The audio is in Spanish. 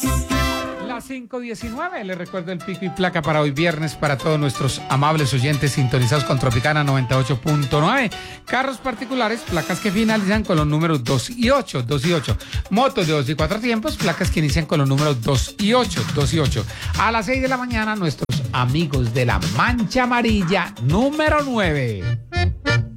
Las 5:19, les recuerdo el pico y placa para hoy viernes para todos nuestros amables oyentes sintonizados con Tropicana 98.9. Carros particulares, placas que finalizan con los números 2 y 8, 2 y 8. Motos de 2 y 4 tiempos, placas que inician con los números 2 y 8, 2 y 8. A las 6 de la mañana, nuestros amigos de la Mancha Amarilla número 9.